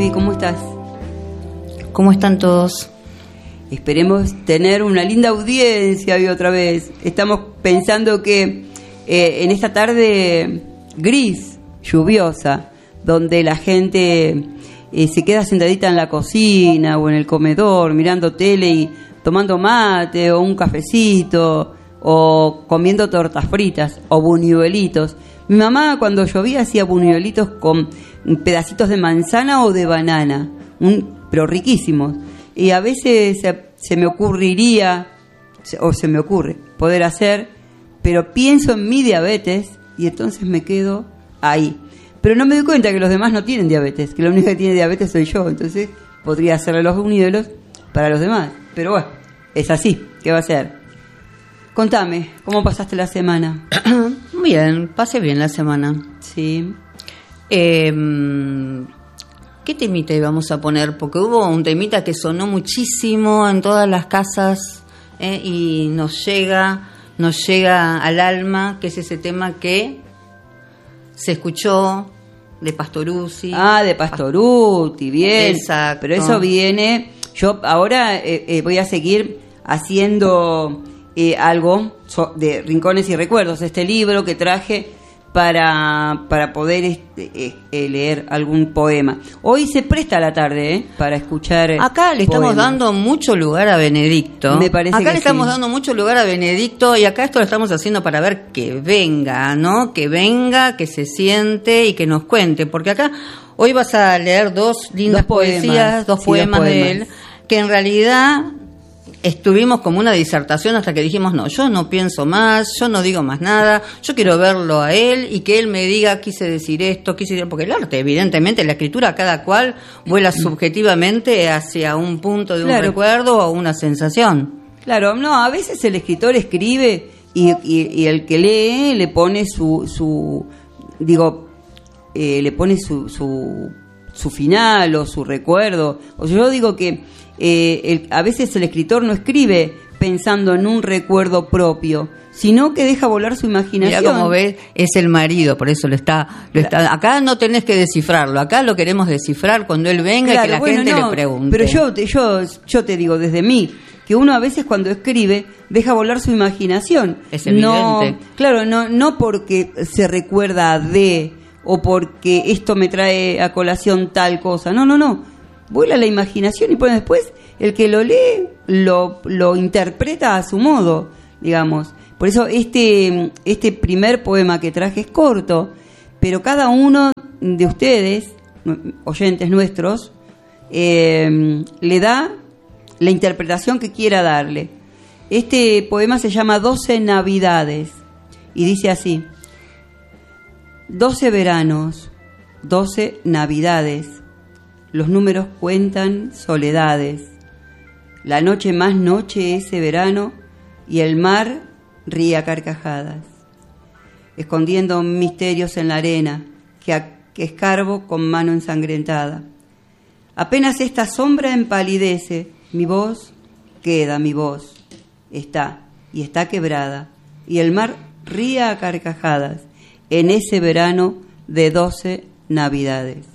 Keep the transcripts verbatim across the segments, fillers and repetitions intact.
Vivi, ¿cómo estás? ¿Cómo están todos? Esperemos tener una linda audiencia hoy otra vez. Estamos pensando que eh, en esta tarde gris, lluviosa, donde la gente eh, se queda sentadita en la cocina o en el comedor mirando tele y tomando mate o un cafecito o comiendo tortas fritas o buñuelitos. Mi mamá cuando llovía hacía buñuelitos con pedacitos de manzana o de banana, un, pero riquísimos. Y a veces se, se me ocurriría, o se me ocurre, poder hacer, pero pienso en mi diabetes y entonces me quedo ahí. Pero no me doy cuenta que los demás no tienen diabetes, que la única que tiene diabetes soy yo, entonces podría hacerle los buñuelos para los demás. Pero bueno, es así, ¿qué va a ser? Contame, ¿cómo pasaste la semana? Bien, pasé bien la semana. Sí. Eh, ¿Qué temita íbamos a poner? Porque hubo un temita que sonó muchísimo en todas las casas eh, y nos llega, nos llega al alma, que es ese tema que se escuchó de Pastoruzzi. Ah, de Pastorutti, bien. Exacto. Pero eso viene, yo ahora eh, eh, voy a seguir haciendo eh, algo so, de Rincones y Recuerdos, este libro que traje para para poder este, eh, leer algún poema. Hoy se presta la tarde eh, para escuchar acá le estamos poemas. dando mucho lugar a Benedicto. Me parece acá que le estamos sí. dando mucho lugar a Benedicto y acá esto lo estamos haciendo para ver que venga, ¿no? Que venga, que se siente y que nos cuente, porque acá hoy vas a leer dos lindas Dos poemas. poesías, dos Sí, poemas dos de poemas. él, que en realidad estuvimos como una disertación hasta que dijimos, no, yo no pienso más, yo no digo más nada, yo quiero verlo a él y que él me diga, quise decir esto, quise decir... Porque el arte, evidentemente, la escritura, cada cual vuela subjetivamente hacia un punto de un Claro. recuerdo o una sensación. Claro, no, a veces el escritor escribe y, y, y el que lee le pone su, su digo, eh, le pone su, su, su final o su recuerdo. O sea, yo digo que eh, el, a veces el escritor no escribe pensando en un recuerdo propio, sino que deja volar su imaginación. Mirá, como ves, es el marido, por eso lo está, lo está... Acá no tenés que descifrarlo, acá lo queremos descifrar cuando él venga Claro, y que la bueno, gente no, le pregunte. Pero yo te, yo, yo te digo desde mí, que uno a veces cuando escribe deja volar su imaginación. Es evidente. No, claro, no, no porque se recuerda de o porque esto me trae a colación tal cosa. No, no, no. Vuela la imaginación y pone después el que lo lee lo, lo interpreta a su modo, digamos. Por eso este, este primer poema que traje es corto, pero cada uno de ustedes, oyentes nuestros, eh, le da la interpretación que quiera darle. Este poema se llama Doce Navidades y dice así: Doce veranos, doce navidades, los números cuentan soledades. La noche más noche ese verano y el mar ríe a carcajadas, escondiendo misterios en la arena que, a, que escarbo con mano ensangrentada. Apenas esta sombra empalidece, mi voz queda, mi voz está y está quebrada, y el mar ríe a carcajadas en ese verano de doce navidades.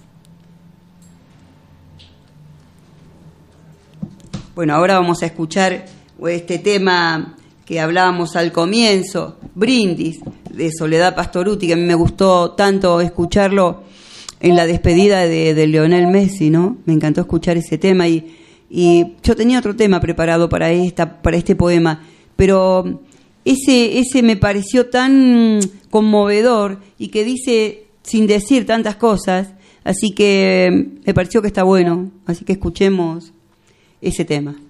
Bueno, ahora vamos a escuchar este tema que hablábamos al comienzo, Brindis, de Soledad Pastorutti, que a mí me gustó tanto escucharlo en la despedida de, de Lionel Messi, ¿no? Me encantó escuchar ese tema y, y yo tenía otro tema preparado para esta, para este poema, pero ese, ese me pareció tan conmovedor y que dice sin decir tantas cosas, así que me pareció que está bueno, así que escuchemos ese tema.